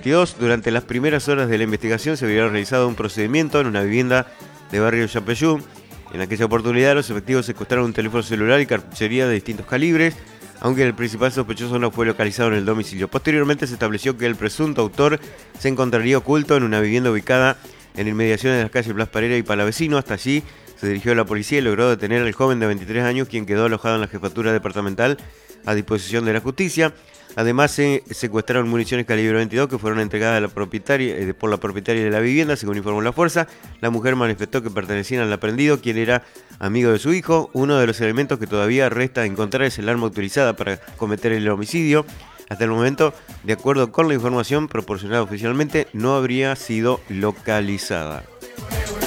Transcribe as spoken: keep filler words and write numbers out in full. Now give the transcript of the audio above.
veintidós. Durante las primeras horas de la investigación se había realizado un procedimiento en una vivienda de barrio Yapeyú. En aquella oportunidad los efectivos secuestraron un teléfono celular y cartuchería de distintos calibres, aunque el principal sospechoso no fue localizado en el domicilio. Posteriormente se estableció que el presunto autor se encontraría oculto en una vivienda ubicada en inmediaciones de las calles Blas Parera y Palavecino. Hasta allí se dirigió la policía y logró detener al joven de veintitrés años, quien quedó alojado en la jefatura departamental a disposición de la justicia. Además se secuestraron municiones calibre veintidós que fueron entregadas a la propietaria, eh, por la propietaria de la vivienda, según informó la fuerza. La mujer manifestó que pertenecían al aprendido, quien era amigo de su hijo. Uno de los elementos que todavía resta encontrar es el arma utilizada para cometer el homicidio. Hasta el momento, de acuerdo con la información proporcionada oficialmente, no habría sido localizada.